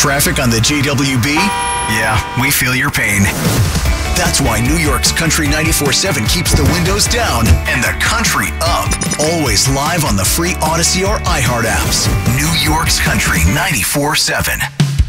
traffic on the JWB? Yeah, we feel your pain. That's why New York's Country 94.7 keeps the windows down and the country up. Always live on the free Odyssey or iHeart apps. New York's Country 94.7.